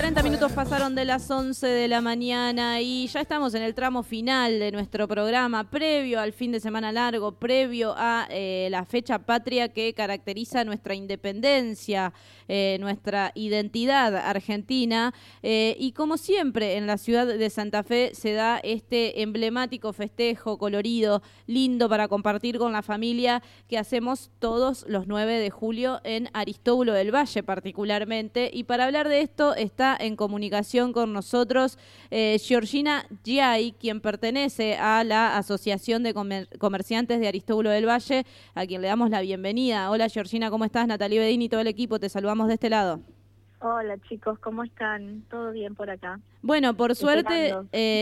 40 minutos pasaron de las 11 de la mañana y ya estamos en el tramo final de nuestro programa, previo al fin de semana largo, previo a la fecha patria que caracteriza nuestra independencia, nuestra identidad argentina. Y como siempre en la ciudad de Santa Fe se da este emblemático festejo colorido, lindo para compartir con la familia que hacemos todos los 9 de julio en Aristóbulo del Valle particularmente. Y para hablar de esto está en comunicación con nosotros Georgina Giai, quien pertenece a la Asociación de Comerciantes de Aristóbulo del Valle, a quien le damos la bienvenida. Hola Georgina, ¿cómo estás? Natalie Bedini y todo el equipo, te saludamos de este lado. Hola chicos, ¿cómo están? ¿Todo bien por acá? Bueno, por suerte,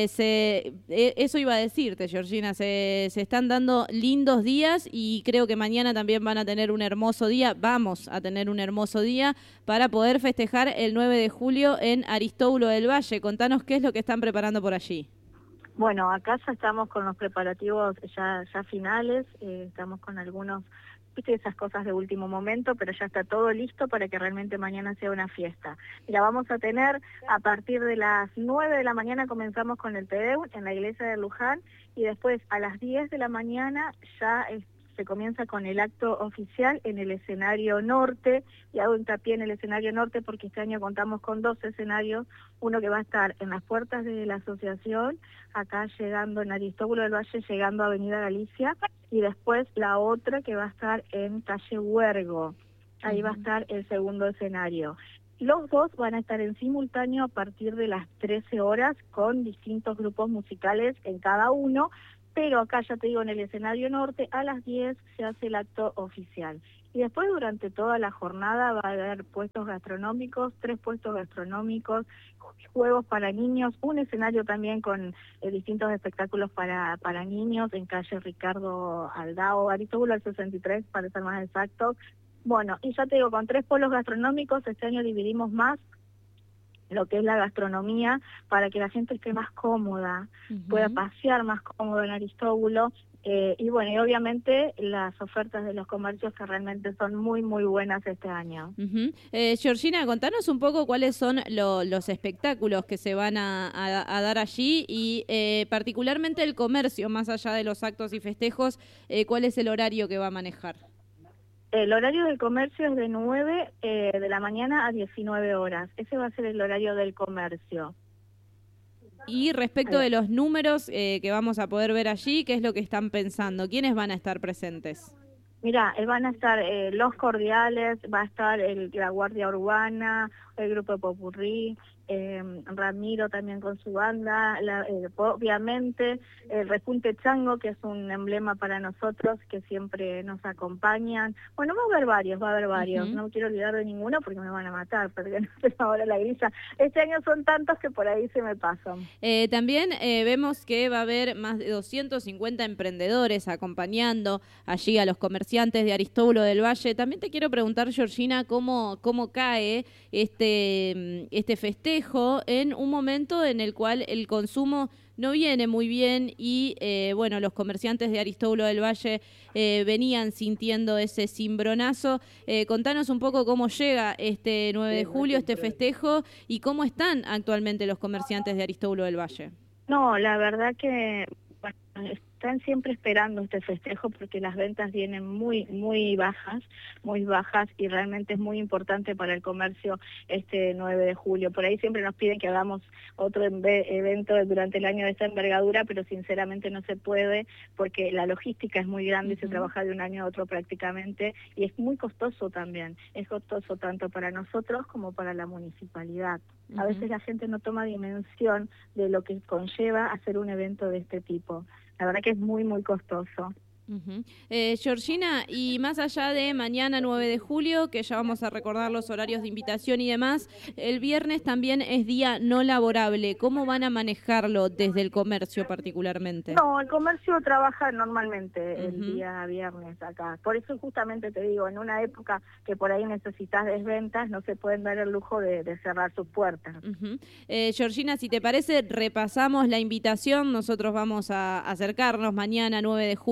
eso iba a decirte, Georgina, se están dando lindos días y creo que mañana también van a tener un hermoso día, vamos a tener un hermoso día para poder festejar el 9 de julio en Aristóbulo del Valle. Contanos qué es lo que están preparando por allí. Bueno, acá ya estamos con los preparativos ya finales, estamos con algunos, viste, esas cosas de último momento, pero ya está todo listo para que realmente mañana sea una fiesta. Mira, vamos a tener, a partir de las 9 de la mañana comenzamos con el Te Deum en la iglesia de Luján, y después a las 10 de la mañana ya se comienza con el acto oficial en el escenario norte, y hago hincapié en el escenario norte porque este año contamos con 2 escenarios, uno que va a estar en las puertas de la asociación, acá llegando en Aristóbulo del Valle, llegando a Avenida Galicia, y después la otra que va a estar en calle Huergo, ahí va a estar el segundo escenario. Los dos van a estar en simultáneo a partir de las 13 horas con distintos grupos musicales en cada uno, pero acá ya te digo, en el escenario norte a las 10 se hace el acto oficial. Y después durante toda la jornada va a haber puestos gastronómicos, 3 puestos gastronómicos, juegos para niños, un escenario también con distintos espectáculos para niños en calle Ricardo Aldao, Aristóbulo al 63 para ser más exactos. Bueno, y ya te digo, con 3 polos gastronómicos, este año dividimos más lo que es la gastronomía para que la gente esté más cómoda, pueda pasear más cómodo en Aristóbulo, y bueno, y obviamente las ofertas de los comercios que realmente son muy muy buenas este año. Georgina, contanos un poco cuáles son los espectáculos que se van a dar allí y particularmente el comercio, más allá de los actos y festejos, ¿cuál es el horario que va a manejar? El horario del comercio es de 9 de la mañana a 19 horas. Ese va a ser el horario del comercio. Y respecto de los números que vamos a poder ver allí, ¿qué es lo que están pensando? ¿Quiénes van a estar presentes? Mira, van a estar Los Cordiales, va a estar la Guardia Urbana, el grupo de Popurrí, Ramiro también con su banda, obviamente el Repunte Chango, que es un emblema para nosotros, que siempre nos acompañan. Bueno, va a haber varios, no quiero olvidar de ninguno porque me van a matar, porque no sé ahora la grilla. Este año son tantos que por ahí se me pasan. También vemos que va a haber más de 250 emprendedores acompañando allí a los comerciantes de Aristóbulo del Valle. También te quiero preguntar, Georgina, cómo cae este festejo en un momento en el cual el consumo no viene muy bien y bueno, los comerciantes de Aristóbulo del Valle venían sintiendo ese cimbronazo. Contanos un poco cómo llega este 9 de julio, este festejo, y cómo están actualmente los comerciantes de Aristóbulo del Valle. No, la verdad que están siempre esperando este festejo porque las ventas vienen muy bajas, y realmente es muy importante para el comercio este 9 de julio. Por ahí siempre nos piden que hagamos otro evento durante el año de esta envergadura, pero sinceramente no se puede porque la logística es muy grande y se trabaja de un año a otro prácticamente, y es muy costoso también, es costoso tanto para nosotros como para la municipalidad. A veces la gente no toma dimensión de lo que conlleva hacer un evento de este tipo. La verdad que es muy costoso. Georgina, y más allá de mañana 9 de julio, que ya vamos a recordar los horarios de invitación y demás, el viernes también es día no laborable. ¿Cómo van a manejarlo desde el comercio particularmente? No, el comercio trabaja normalmente el día viernes acá. Por eso justamente te digo, en una época que por ahí necesitas desventas, no se pueden dar el lujo de cerrar sus puertas. Georgina, si te parece, repasamos la invitación. Nosotros vamos a acercarnos mañana 9 de julio a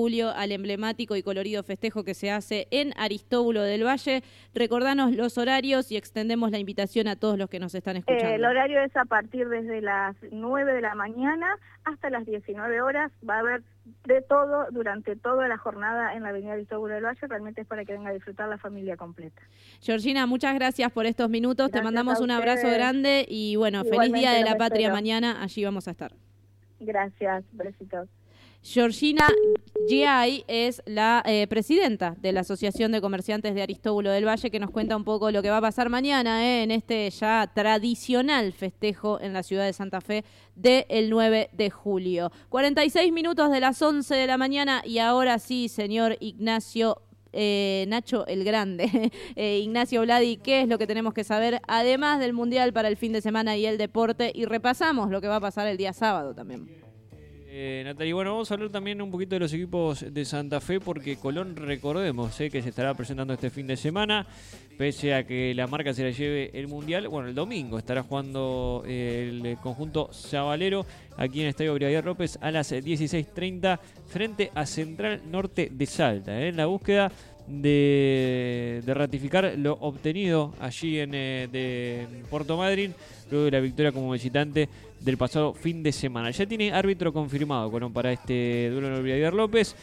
al emblemático y colorido festejo que se hace en Aristóbulo del Valle. Recordanos los horarios y extendemos la invitación a todos los que nos están escuchando. El horario es a partir desde las 9 de la mañana hasta las 19 horas. Va a haber de todo durante toda la jornada en la avenida Aristóbulo del Valle. Realmente es para que venga a disfrutar la familia completa. Georgina, muchas gracias por estos minutos. Gracias, te mandamos un abrazo grande y bueno, feliz Día de la Patria mañana. Allí vamos a estar. Gracias, besitos. Georgina Giai es la presidenta de la Asociación de Comerciantes de Aristóbulo del Valle, que nos cuenta un poco lo que va a pasar mañana en este ya tradicional festejo en la ciudad de Santa Fe del 9 de julio. 46 minutos de las 11 de la mañana y ahora sí, señor Ignacio Nacho el Grande, Ignacio Vladi, ¿qué es lo que tenemos que saber además del Mundial para el fin de semana y el deporte? Y repasamos lo que va a pasar el día sábado también. Natalia, bueno, vamos a hablar también un poquito de los equipos de Santa Fe porque Colón, recordemos, que se estará presentando este fin de semana, pese a que la marca se la lleve el Mundial. Bueno, el domingo estará jugando el conjunto sabalero aquí en el Estadio Brigadier López a las 16:30 frente a Central Norte de Salta, en la búsqueda de ratificar lo obtenido allí de Puerto Madryn luego de la victoria como visitante del pasado fin de semana. Ya tiene árbitro confirmado Colón para este duelo en el Brigadier López.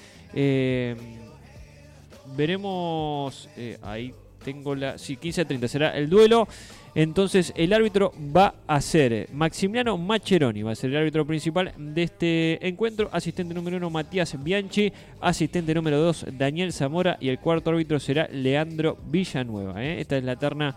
Veremos, ahí tengo la... Sí, 15:30 será el duelo. Entonces el árbitro va a ser Maximiliano Maccheroni, va a ser el árbitro principal de este encuentro. Asistente número 1 Matías Bianchi, asistente número 2 Daniel Zamora y el cuarto árbitro será Leandro Villanueva. Esta es la terna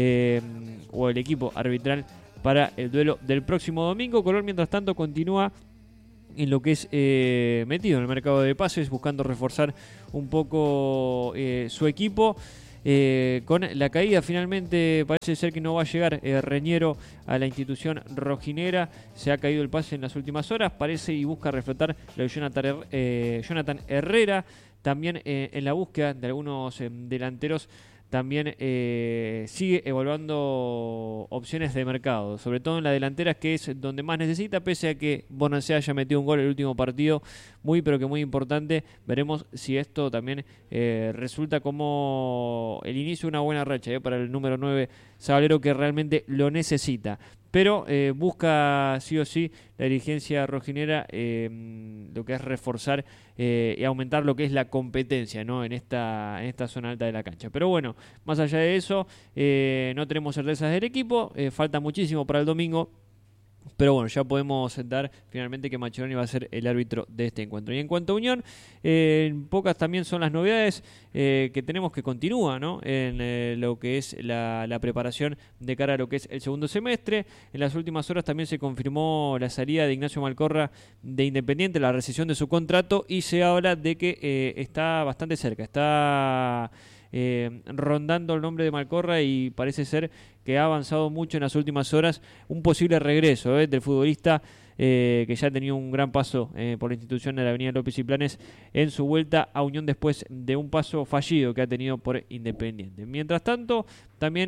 o el equipo arbitral para el duelo del próximo domingo. Colón, mientras tanto, continúa en lo que es metido en el mercado de pases, buscando reforzar un poco su equipo. Con la caída finalmente parece ser que no va a llegar Reñero a la institución rojinera. Se ha caído el pase en las últimas horas, parece, y busca reflotar lo de Jonathan Herrera. También en la búsqueda de algunos delanteros también sigue evaluando opciones de mercado, sobre todo en la delantera, que es donde más necesita, pese a que Bonancea haya metido un gol en el último partido, muy pero que muy importante. Veremos si esto también resulta como el inicio de una buena racha para el número 9 sabalero, que realmente lo necesita. Pero busca sí o sí la dirigencia rojinera lo que es reforzar y aumentar lo que es la competencia, ¿no? en esta zona alta de la cancha. Pero bueno, más allá de eso, no tenemos certezas del equipo, falta muchísimo para el domingo. Pero bueno, ya podemos dar finalmente que Maccheroni va a ser el árbitro de este encuentro. Y en cuanto a Unión, pocas también son las novedades que tenemos, que continúa, ¿no? en lo que es la preparación de cara a lo que es el segundo semestre. En las últimas horas también se confirmó la salida de Ignacio Malcorra de Independiente, la rescisión de su contrato, y se habla de que está bastante cerca, está rondando el nombre de Malcorra, y parece ser que ha avanzado mucho en las últimas horas un posible regreso del futbolista que ya ha tenido un gran paso por la institución de la Avenida López y Planes en su vuelta a Unión después de un paso fallido que ha tenido por Independiente. Mientras tanto, también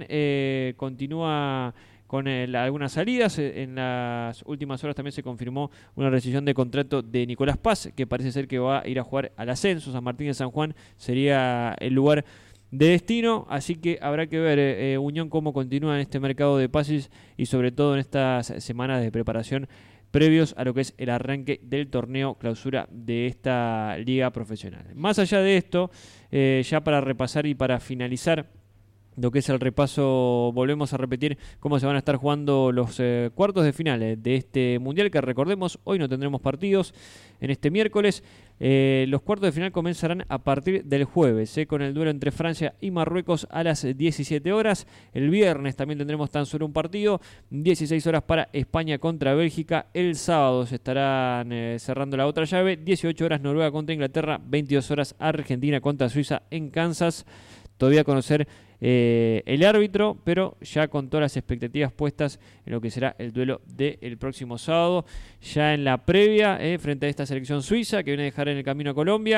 continúa con algunas salidas. En las últimas horas también se confirmó una rescisión de contrato de Nicolás Paz, que parece ser que va a ir a jugar al ascenso. San Martín de San Juan sería el lugar de destino, así que habrá que ver Unión cómo continúa en este mercado de pases y sobre todo en estas semanas de preparación previos a lo que es el arranque del torneo clausura de esta liga profesional. Más allá de esto, ya para repasar y para finalizar lo que es el repaso, volvemos a repetir cómo se van a estar jugando los cuartos de finales de este Mundial, que recordemos, hoy no tendremos partidos en este miércoles. Los cuartos de final comenzarán a partir del jueves, con el duelo entre Francia y Marruecos a las 17 horas. El viernes también tendremos tan solo un partido, 16 horas para España contra Bélgica. El sábado se estarán cerrando la otra llave, 18 horas Noruega contra Inglaterra, 22 horas Argentina contra Suiza en Kansas. Todavía conocer el árbitro, pero ya con todas las expectativas puestas en lo que será el duelo del próximo sábado, ya en la previa frente a esta selección suiza que viene a dejar en el camino a Colombia,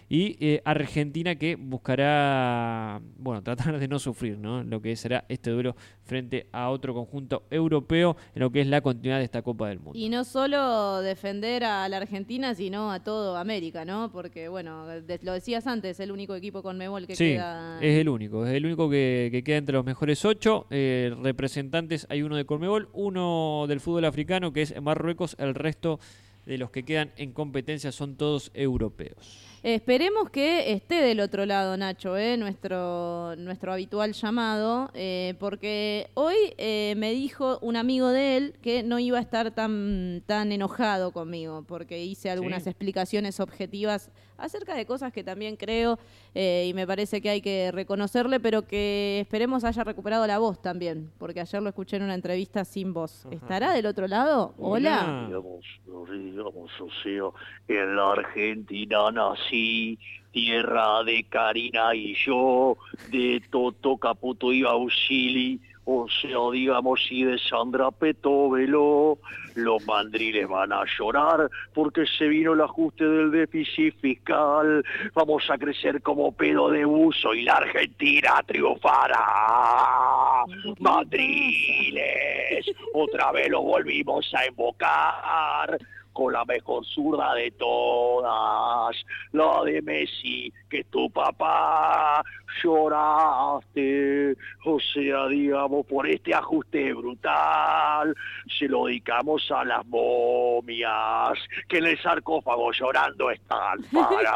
y Argentina, que buscará, bueno, tratar de no sufrir, ¿no?, lo que será este duelo frente a otro conjunto europeo en lo que es la continuidad de esta Copa del Mundo. Y no solo defender a la Argentina, sino a todo América, ¿no? Porque, bueno, lo decías antes, el único equipo Conmebol que queda... es el único que queda entre los mejores 8 representantes. Hay uno de Conmebol, uno del fútbol africano, que es Marruecos, el resto de los que quedan en competencia son todos europeos. Esperemos que esté del otro lado, Nacho, nuestro habitual llamado, porque hoy me dijo un amigo de él que no iba a estar tan enojado conmigo, porque hice algunas explicaciones objetivas acerca de cosas que también creo y me parece que hay que reconocerle, pero que esperemos haya recuperado la voz también, porque ayer lo escuché en una entrevista sin voz. ¿Estará del otro lado? Hola. Digamos, o sea, en la Argentina nací, tierra de Karina y yo, de Toto Caputo y Bausili, o sea, digamos, y de Sandra Petovelo. Los mandriles van a llorar porque se vino el ajuste del déficit fiscal. Vamos a crecer como pedo de buzo y la Argentina triunfará. Mandriles, otra vez lo volvimos a invocar con la mejor zurda de todas, la de Messi, que tu papá lloraste, o sea, digamos, por este ajuste brutal, se lo dedicamos a las momias, que en el sarcófago llorando están, para.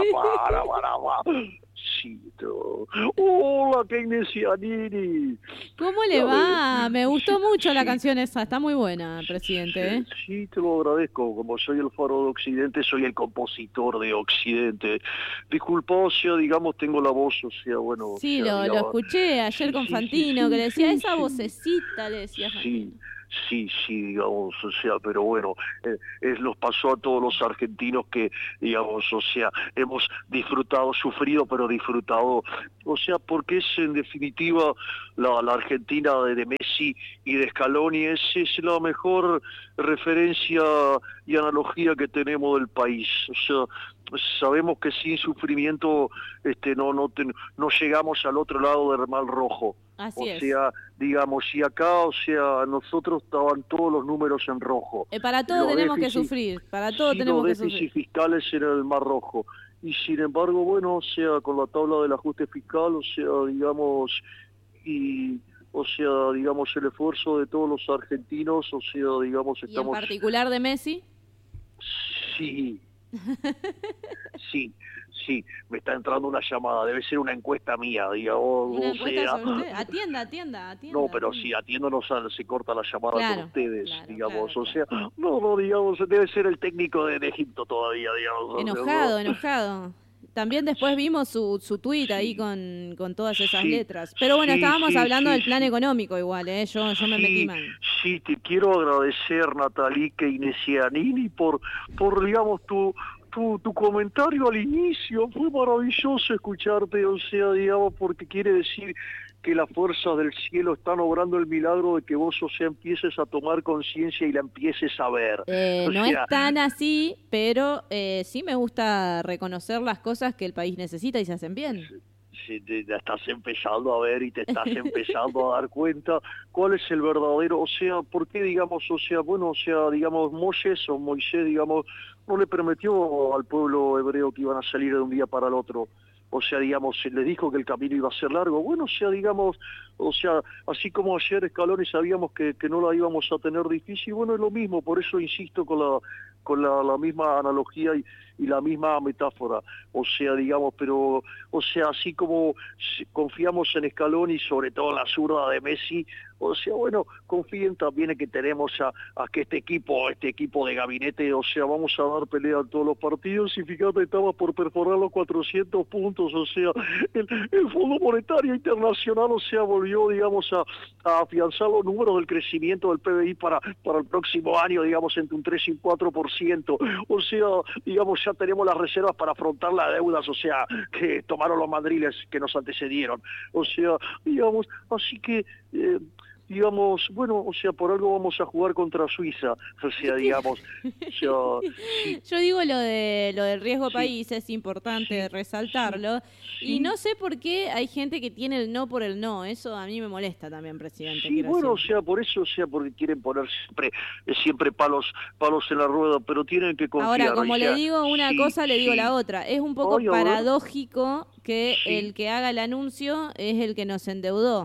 Hola, keynesianini. ¿Cómo le va? Me gustó mucho la canción esa, está muy buena, presidente. Sí, te lo agradezco. Como soy el faro de Occidente, soy el compositor de Occidente. Disculpa, o sea, digamos, tengo la voz, o sea, bueno... Sí, o sea, lo escuché ayer con Fantino, que le decía, esa vocecita, le decía Fantino. Sí, digamos, o sea, pero bueno, nos pasó a todos los argentinos que, digamos, o sea, hemos disfrutado, sufrido, pero disfrutado, o sea, porque es en definitiva la Argentina de Messi y de Scaloni, es la mejor referencia y analogía que tenemos del país, o sea, sabemos que sin sufrimiento no llegamos al otro lado del Mar Rojo. Así es. O sea, digamos, y acá, o sea, nosotros estaban todos los números en rojo. Para todo tenemos que sufrir, para todo tenemos que sufrir. Los déficits fiscales en el Mar Rojo. Y sin embargo, bueno, o sea, con la tabla del ajuste fiscal, o sea, digamos, el esfuerzo de todos los argentinos, o sea, digamos, estamos... ¿Y en particular de Messi? Sí. Sí, me está entrando una llamada, debe ser una encuesta mía, digamos. ¿Una encuesta sobre usted? Atienda. No, pero si atiendo se corta la llamada con ustedes, digamos, claro. O sea, no, digamos, debe ser el técnico de Egipto todavía, digamos. Enojado. También después vimos su tuit ahí con todas esas letras. Pero bueno, estábamos hablando del plan económico igual, yo me metí mal. Sí, te quiero agradecer, Natalie Keynesianini, por digamos, tu comentario al inicio. Fue maravilloso escucharte, o sea, digamos, porque quiere decir que las fuerzas del cielo están obrando el milagro de que vos, o sea, empieces a tomar conciencia y la empieces a ver. No es tan así, pero sí me gusta reconocer las cosas que el país necesita y se hacen bien. Sí, te estás empezando a ver y te estás empezando a dar cuenta cuál es el verdadero, o sea, por qué, digamos, o sea, bueno, o sea, digamos, Moisés, digamos, no le prometió al pueblo hebreo que iban a salir de un día para el otro. O sea, digamos, se les dijo que el camino iba a ser largo. Bueno, o sea, digamos, o sea, así como ayer Scaloni sabíamos que no la íbamos a tener difícil, bueno, es lo mismo, por eso insisto con la misma analogía y la misma metáfora. O sea, digamos, pero, o sea, así como confiamos en Scaloni, sobre todo en la zurda de Messi, o sea, bueno, confíen también en que tenemos a que este equipo de gabinete, o sea, vamos a dar pelea en todos los partidos, y fíjate, estaba por perforar los 400 puntos, o sea, el Fondo Monetario Internacional, o sea, volvió, digamos, a afianzar los números del crecimiento del PBI para el próximo año, digamos, entre un 3 y un 4%, o sea, digamos, ya tenemos las reservas para afrontar las deudas, o sea, que tomaron los madriles que nos antecedieron, o sea, digamos, así que... digamos, bueno, o sea, por algo vamos a jugar contra Suiza, o sea, digamos, o sea, sí, Yo digo lo del riesgo sí, país, es importante resaltarlo. Y sí. no sé por qué hay gente que tiene el no por el no. Eso a mí me molesta también, presidente. Sí, quiero bueno, o decir. sea, por eso, o sea, porque quieren poner siempre palos en la rueda, pero tienen que Ahora, confiar, como o le sea, digo una sí, cosa, le digo sí. la otra. Es un poco Ay, a ver, paradójico que sí, el que haga el anuncio es el que nos endeudó.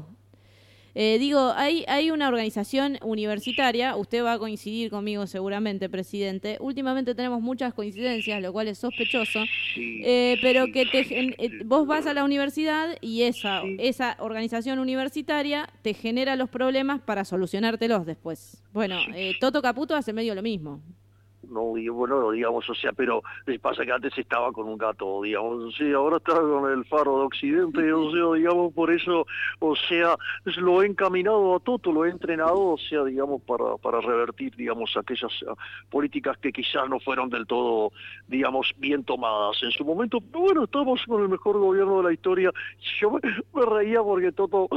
Digo, hay una organización universitaria, usted va a coincidir conmigo seguramente, presidente. Últimamente tenemos muchas coincidencias, lo cual es sospechoso, sí, pero sí, que sí, vos vas a la universidad y sí. esa organización universitaria te genera los problemas para solucionártelos después. Bueno, Toto Caputo hace medio lo mismo. No, bueno, digamos, o sea, pero pasa que antes estaba con un gato, digamos, sí, ahora está con el Faro de Occidente, o sea, digamos, por eso, o sea, lo he encaminado a Toto, lo he entrenado, o sea, digamos, para revertir, digamos, aquellas políticas que quizás no fueron del todo, digamos, bien tomadas en su momento, pero bueno, estamos con el mejor gobierno de la historia. Yo me reía porque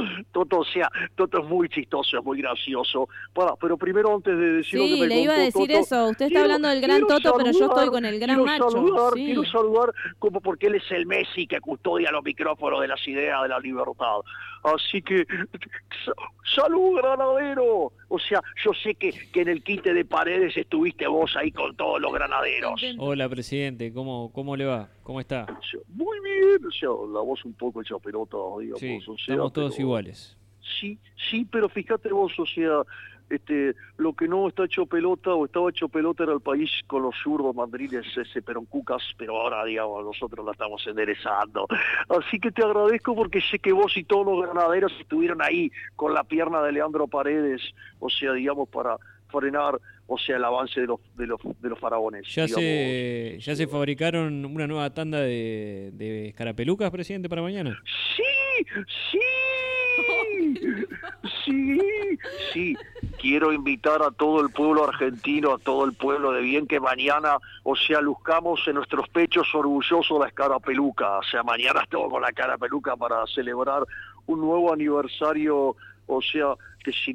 o sea, Toto es muy chistoso, es muy gracioso. Pero primero, antes de decir lo que Sí, me le iba a contó decir Toto, eso. Usted está hablando del gran Toto, pero yo estoy con el gran Macho. quiero Sí. saludar como porque él es el Messi que custodia los micrófonos de las ideas de la libertad. Así que, ¡salud, Granadero! O sea, yo sé que en el quite de Paredes estuviste vos ahí con todos los granaderos. Hola, presidente, ¿cómo le va? ¿Cómo está? O sea, muy bien, o sea, la voz un poco hecha pelota, digamos. Sí, O sea, estamos todos pero, iguales. sí, pero fíjate vos, o sea, lo que no está hecho pelota o estaba hecho pelota era el país con los zurdos mandrines ese peroncucas, pero ahora, digamos, nosotros la estamos enderezando. Así que te agradezco porque sé que vos y todos los granaderos estuvieron ahí con la pierna de Leandro Paredes, o sea, digamos, para frenar, o sea, el avance de los faraones. ¿Ya digamos. se fabricaron una nueva tanda de escarapelucas, presidente, para mañana? Sí, sí, sí. Quiero invitar a todo el pueblo argentino, a todo el pueblo de bien, que mañana, o sea, luzcamos en nuestros pechos orgullosos la escarapeluca. O sea, mañana estamos con la escarapeluca para celebrar un nuevo aniversario, o sea, que